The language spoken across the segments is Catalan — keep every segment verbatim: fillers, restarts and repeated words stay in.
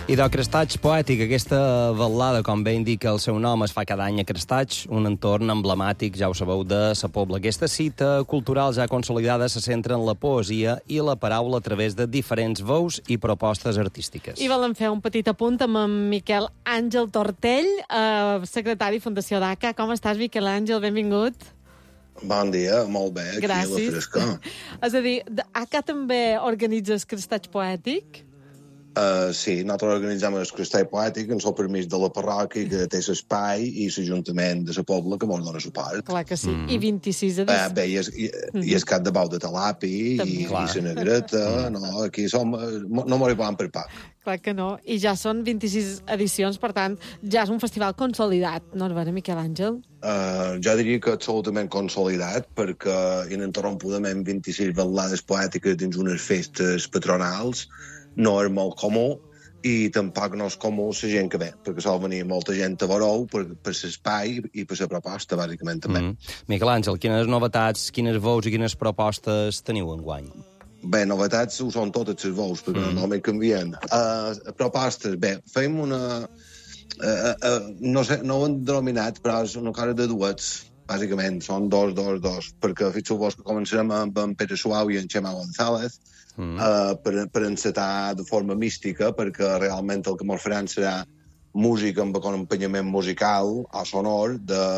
I de Crestatge Poètic, aquesta ballada, com bé indica el seu nom, es fa cada any a Crestatge, un entorn emblemàtic, ja ho sabeu, de sa Pobla. Aquesta cita cultural ja consolidada se centra en la poesia i la paraula a través de diferents veus i propostes artístiques. I volem fer un petit apunt amb en Miquel Àngel Tortell, eh, secretari Fundació d'A C A. Com estàs, Miquel Àngel? Benvingut. Bon dia, molt bé, aquí Gràcies. a la fresca. És a dir, A C A també organitza el Crestatge Poètic? Uh, sí, nosaltres organitzem el Crestatge Poètic en el permís de la parròquia que té l'espai i l'Ajuntament de la Pobla que ens dona suport. Clar que sí. Mm. I vint-i-sis Bé, edicions. bé, i, i, mm. i el cap de bau de Talapi i, i la Negreta, mm. no, aquí som, no m'ho arribam per poc. Clar que no. I ja són vint-i-sis edicions, per tant, ja és un festival consolidat, no és vera, Miquel Àngel? Uh, jo diria que absolutament consolidat, perquè ininterrompudament vint-i-sis ballades poètiques dins unes festes patronals no és molt comú i tampoc no és comú la gent que ve, perquè sol venir molta gent a veure-ho per, per l'espai i per la proposta, bàsicament, també. Mm. Miquel Àngel, quines novetats, quines veus i quines propostes teniu enguany? Bé, novetats ho són totes les veus, perquè mm. normalment canvien. Uh, propostes, bé, fem una... Uh, uh, no sé, no ho hem denominat, però és una cosa de duets, bàsicament, són dos, dos, dos, perquè fixeu-vos que començarem amb en Pere Suau i en Xema González, Mm. Uh, per, per encetar de forma mística, perquè realment el que ens faran serà música amb acompanyament musical o sonor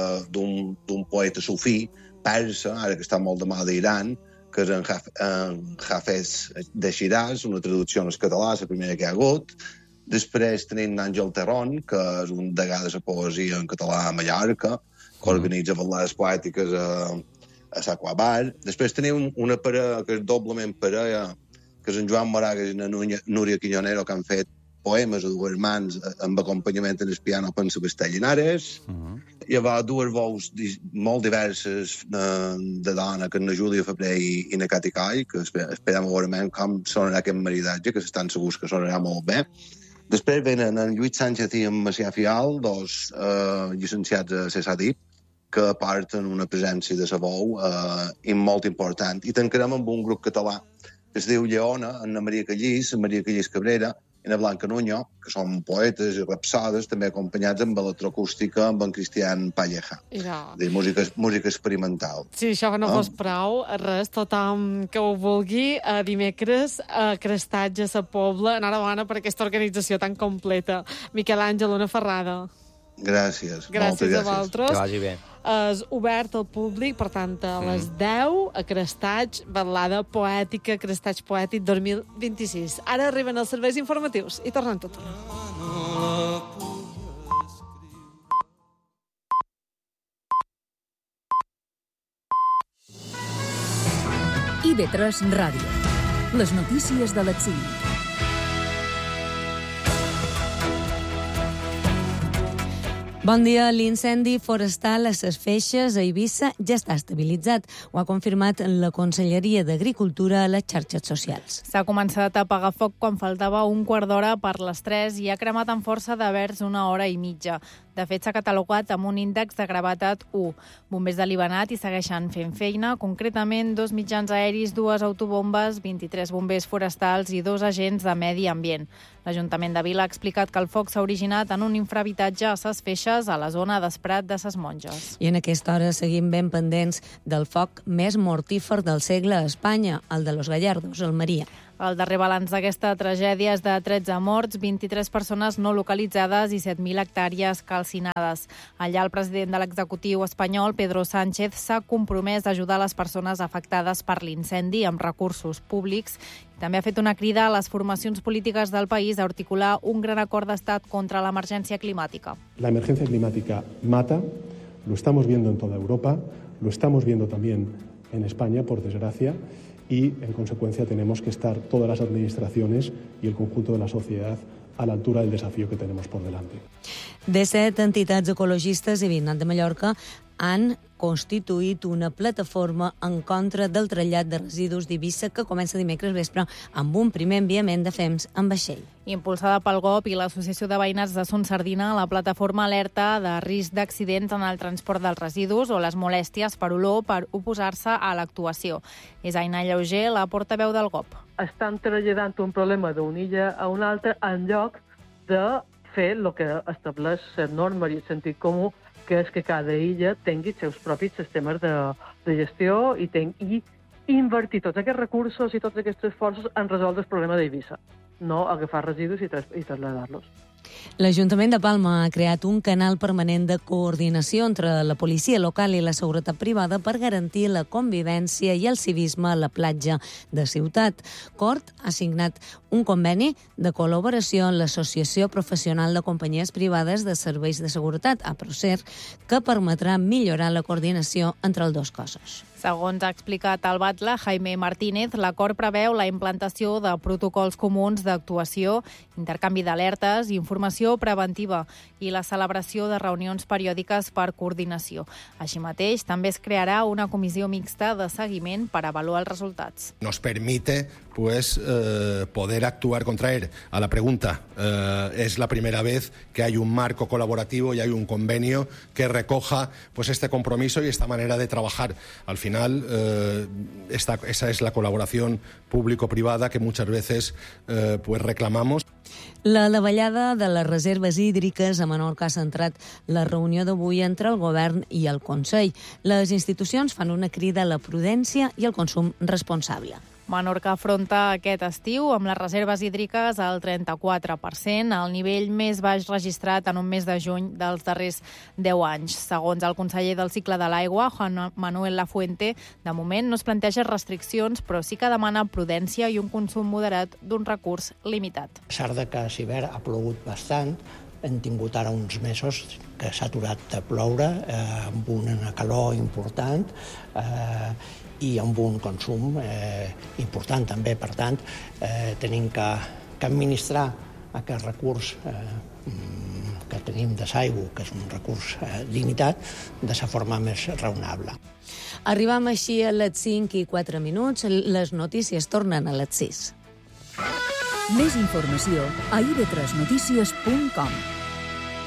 d'un poeta sufí persa, ara que està molt de mà d'Iran, que és en, Haf, en Hafez de Shiraz, una traducció en català, la primera que hi ha hagut. Després tenim Àngel Terrón, que és un degà de la poesia en català a Mallorca, que organitza ballades poètiques a, a Saquabar. Després tenim una parella que és doblement parella, que és en Joan Moragas i la Núria Quiñonero, que han fet poemes a dues mans amb acompanyament en el piano per en Sebastià Llinares. Uh -huh. Hi ha dues veus molt diverses de, de dona, que és la Júlia Febrer i, i la Cati Coll, que esperem veure com sonarà aquest maridatge, que estan segurs que sonarà molt bé. Després venen en Lluís Sánchez i en Macià Fial, dos eh, llicenciats a CESADIP, que porten una presència de sa veu eh, molt important. I tancarem amb un grup català que es diu Lleona, en la Maria Callís, en Maria Callís Cabrera i la Blanca Nuño, que són poetes i rapsodes, també acompanyats amb electroacústica amb en Cristian Palleja. Ja. De música, música experimental. Si això no fos prou, res, tothom que ho vulgui, a dimecres, a Crestatge, a sa Pobla, enhorabona per aquesta organització tan completa. Miquel Àngel, una ferrada. Gràcies. Gràcies a vosaltres. Que vagi bé. És obert al públic, per tant, a les deu, a Crestatge, ballada poètica, Crestatge Poètic dos mil vint-i-sis. Ara arriben els serveis informatius i tornem tot. I V tres Ràdio. Les notícies de l'exili. Bon dia. L'incendi forestal a Ses Feixes, a Eivissa, ja està estabilitzat. Ho ha confirmat la Conselleria d'Agricultura a les xarxes socials. S'ha començat a apagar foc quan faltava un quart d'hora per les tres i ha cremat amb força de vers una hora i mitja. De fet, s'ha catalogat amb un índex de gravetat u. Bombers de Libanat hi segueixen fent feina, concretament dos mitjans aeris, dues autobombes, vint-i-tres bombers forestals i dos agents de medi ambient. L'Ajuntament de Vila ha explicat que el foc s'ha originat en un infrahabitatge a Ses Feixes, a la zona d'Esprat de Ses Monges. I en aquesta hora seguim ben pendents del foc més mortífer del segle a Espanya, el de Los Gallardos, Almeria. El darrer balanç d'aquesta tragèdia és de tretze morts, vint-i-tres persones no localitzades i set mil hectàrees calcinades. Allà el president de l'executiu espanyol, Pedro Sánchez, s'ha compromès a ajudar les persones afectades per l'incendi amb recursos públics. També ha fet una crida a les formacions polítiques del país a articular un gran acord d'estat contra l'emergència climàtica. La emergencia climática mata, lo estamos viendo en toda Europa, lo estamos viendo también en España, por desgracia, y, en consecuencia, tenemos que estar todas las administraciones y el conjunto de la sociedad a la altura del desafío que tenemos por delante. disset entitats ecologistes i Veïnat de Mallorca han constituït una plataforma en contra del trasllat de residus d'Eivissa que comença dimecres vespre amb un primer enviament de fems en vaixell. Impulsada pel G O P i l'Associació de Veïnats de Son Sardina, la plataforma alerta de risc d'accidents en el transport dels residus o les molèsties per olor per oposar-se a l'actuació. És Aina Lleuger, la portaveu del G O P. Estan traslladant un problema d'una illa a una altra en lloc de fer el que estableix la norma i el sentit comú, que és que cada illa tingui els seus propis sistemes de, de gestió i, ten, i invertir tots aquests recursos i tots aquests esforços en resoldre el problema d'Eivissa, no agafar residus i, tras, i traslladar-los. L'Ajuntament de Palma ha creat un canal permanent de coordinació entre la policia local i la seguretat privada per garantir la convivència i el civisme a la platja de Ciutat. Cort ha signat un conveni de col·laboració amb l'Associació Professional de Companyies Privades de Serveis de Seguretat, a Procer, que permetrà millorar la coordinació entre els dos cossos. Segons ha explicat el batlle Jaime Martínez, l'acord preveu la implantació de protocols comuns d'actuació, intercanvi d'alertes, informació preventiva i la celebració de reunions periòdiques per coordinació. Així mateix, també es crearà una comissió mixta de seguiment per avaluar els resultats. Nos permite pues eh, poder actuar contra él. A la pregunta, eh, es la primera vez que hay un marco colaborativo y hay un convenio que recoja pues este compromiso y esta manera de trabajar. Al final, eh, esta, esa es la colaboración público-privada que muchas veces eh, pues reclamamos. La davallada de les reserves hídriques a Menorca ha centrat la reunió d'avui entre el govern i el Consell. Les institucions fan una crida a la prudència i al consum responsable. Menorca afronta aquest estiu amb les reserves hídriques al trenta-quatre per cent, el nivell més baix registrat en un mes de juny dels darrers deu anys. Segons el conseller del cicle de l'aigua, Juan Manuel Lafuente, de moment no es planteja restriccions, però sí que demana prudència i un consum moderat d'un recurs limitat. A pesar de que a l'hivern ha plogut bastant, hem tingut ara uns mesos que s'ha aturat de ploure, eh, amb una calor important, eh, i amb un consum eh, important també. Per tant, eh, tenim que, que administrar aquest recurs eh, que tenim de l'aigua, que és un recurs eh, limitat, de la forma més raonable. Arribam així a les cinc i quatre minuts. Les notícies tornen a les sis. Més informació a i ve tres notícies punt com.